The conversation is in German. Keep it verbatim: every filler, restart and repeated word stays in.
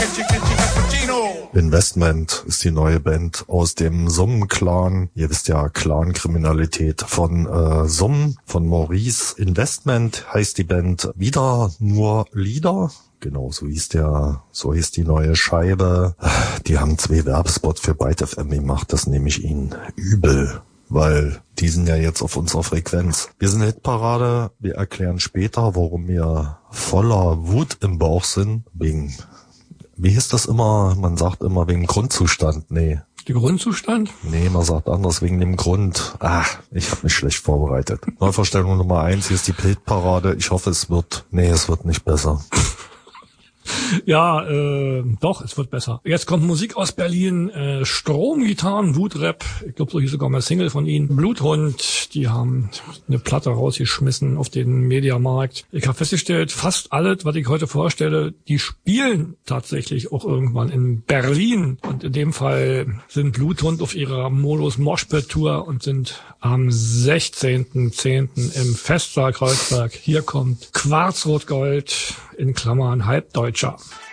Investment ist die neue Band aus dem Summen-Clan. Ihr wisst ja, Clan-Kriminalität von äh, Summen, von Maurice. Investment heißt die Band. Wieder nur Lieder. Genau, so hieß der, so hieß die neue Scheibe. Die haben zwei Werbespots für Byte F M gemacht. Das nehme ich ihnen übel, weil die sind ja jetzt auf unserer Frequenz. Wir sind Hitparade. Wir erklären später, warum wir voller Wut im Bauch sind. Wegen, wie hieß das immer? Man sagt immer wegen Grundzustand. Nee. Der Grundzustand? Nee, man sagt anders, wegen dem Grund. Ah, ich habe mich schlecht vorbereitet. Neuvorstellung Nummer eins, hier ist die Hitparade. Ich hoffe, es wird, nee, es wird nicht besser. Ja, äh, doch, es wird besser. Jetzt kommt Musik aus Berlin, äh, Stromgitarren, Wutrap, ich glaube, so hieß sogar mal Single von ihnen. Bluthund, die haben eine Platte rausgeschmissen auf den Mediamarkt. Ich habe festgestellt, fast alles, was ich heute vorstelle, die spielen tatsächlich auch irgendwann in Berlin. Und in dem Fall sind Bluthund auf ihrer Modus Moshpit Tour und sind am sechzehnten zehnten im Festsaal Kreuzberg. Hier kommt Quarzrot-Gold in Klammern Halbdeutscher.